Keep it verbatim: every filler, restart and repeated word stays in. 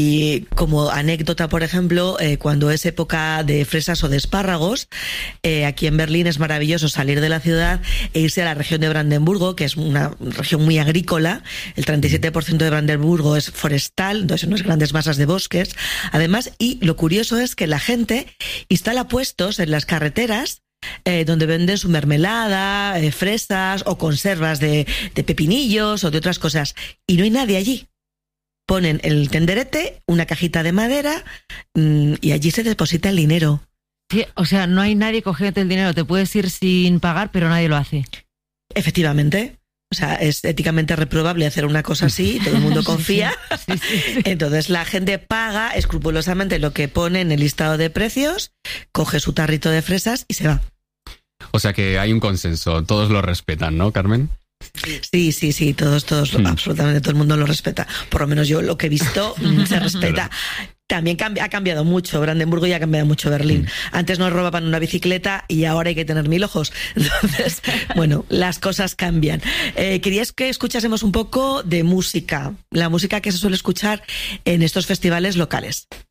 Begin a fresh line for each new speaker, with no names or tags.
Y como anécdota, por ejemplo, eh, cuando es época de fresas o de espárragos, eh, aquí en Berlín es maravilloso salir de la ciudad e irse a la región de Brandenburgo, que es una región muy agrícola. El treinta y siete por ciento de Brandenburgo es forestal, entonces unas grandes masas de bosques. Además, y lo curioso es que la gente instala puestos en las carreteras Eh, donde venden su mermelada, eh, fresas o conservas de, de pepinillos o de otras cosas, y no hay nadie allí. Ponen el tenderete, una cajita de madera, mmm, y allí se deposita el dinero.
Sí, o sea, no hay nadie cogiéndote el dinero, te puedes ir sin pagar, pero nadie lo hace.
Efectivamente. O sea, es éticamente reprobable hacer una cosa así, todo el mundo confía. Sí, sí. Sí, sí, sí. Entonces la gente paga escrupulosamente lo que pone en el listado de precios, coge su tarrito de fresas y se va.
O sea que hay un consenso, todos lo respetan, ¿no, Carmen?
Sí, sí, sí, todos, todos, mm. absolutamente todo el mundo lo respeta. Por lo menos yo lo que he visto se respeta. También cambia, ha cambiado mucho Brandenburgo y ha cambiado mucho Berlín. Mm. Antes nos robaban una bicicleta y ahora hay que tener mil ojos. Entonces, bueno, las cosas cambian. Eh, querías que escuchásemos un poco de música, la música que se suele escuchar en estos festivales locales.